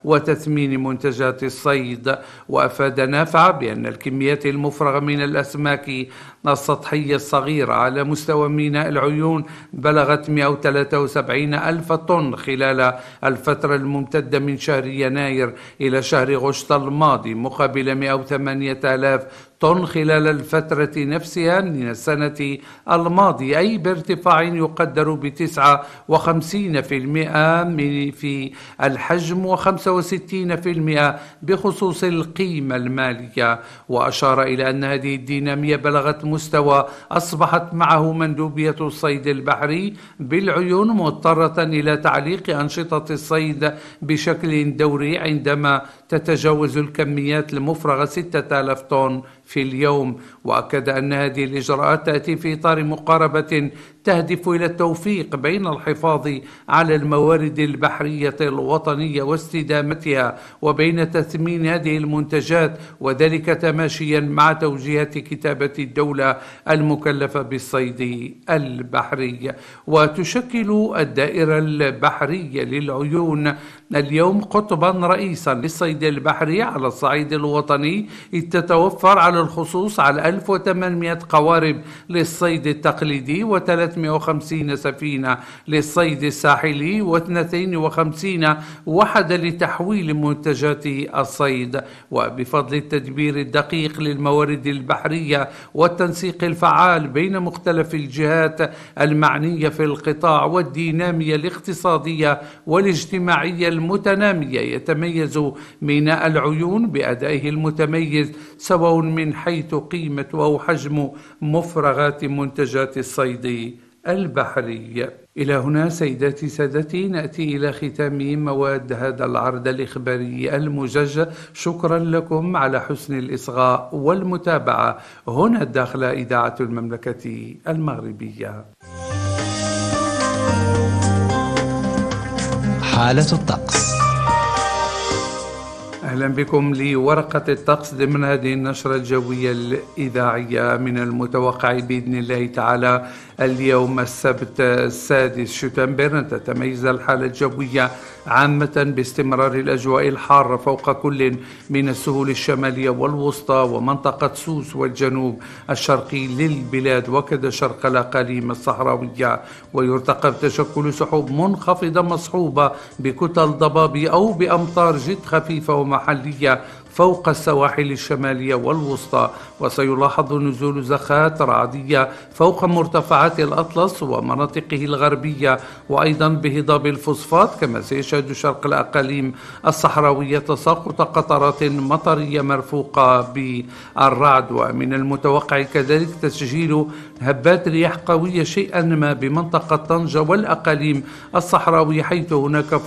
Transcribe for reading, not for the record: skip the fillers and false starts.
وتثمين منتجات الصيد. وأفاد نافع بأن الكميات المفرغة من الأسماك السطحية الصغيرة على مستوى ميناء العيون بلغت 173 ألف طن خلال الفترة الممتدة من شهر يناير إلى شهر غشت الماضي، مقابل 108 آلاف طن خلال الفترة نفسها من السنة الماضية، أي بارتفاع يقدر ب59% في الحجم و65% بخصوص القيمة المالية. وأشار إلى أن هذه الدينامية بلغت مستوى أصبحت معه مندوبية الصيد البحري بالعيون مضطرة إلى تعليق أنشطة الصيد بشكل دوري عندما تتجاوز الكميات المفرغة 6000 طن في اليوم. وأكد أن هذه الإجراءات تأتي في إطار مقاربة تهدف إلى التوفيق بين الحفاظ على الموارد البحرية الوطنية واستدامتها وبين تثمين هذه المنتجات، وذلك تماشيا مع توجيهات كتابة الدولة المكلفة بالصيد البحري. وتشكل الدائرة البحرية للعيون اليوم قطبا رئيسا للصيد البحري على الصعيد الوطني، إذ تتوفر على الخصوص على 1800 قوارب للصيد التقليدي و350 سفينة للصيد الساحلي و52 وحدة لتحويل منتجات الصيد. وبفضل التدبير الدقيق للموارد البحرية والتنسيق الفعال بين مختلف الجهات المعنية في القطاع والدينامية الاقتصادية والاجتماعية المتنامية، يتميز ميناء العيون بأدائه المتميز سواء من حيث قيمة أو حجم مفرغات منتجات الصيد البحري. إلى هنا سيداتي سادتي نأتي إلى ختام مواد هذا العرض الإخباري الموجز. شكرا لكم على حسن الإصغاء والمتابعة. هنا داخل إذاعة المملكة المغربية. حالة الطقس. أهلا بكم لورقة الطقس ضمن هذه النشرة الجوية الإذاعية. من المتوقع بإذن الله تعالى اليوم السبت 6 شتنبر تتميز الحالة الجوية عامة باستمرار الأجواء الحارة فوق كل من السهول الشمالية والوسطى ومنطقة سوس والجنوب الشرقي للبلاد وكذا شرق الأقاليم الصحراوية. ويرتقب تشكل سحب منخفضة مصحوبة بكتل ضباب أو بأمطار جد خفيفة ومحلية فوق السواحل الشمالية والوسطى. وسيلاحظ نزول زخات رعدية فوق مرتفعات الأطلس ومناطقه الغربية، وأيضا بهضاب الفوسفات، كما سيشهد شرق الأقاليم الصحراوية تساقط قطرات مطرية مرفوقة بالرعد. ومن المتوقع كذلك تسجيل هبات رياح قوية شيئا ما بمنطقة طنجة والأقاليم الصحراوية، حيث هناك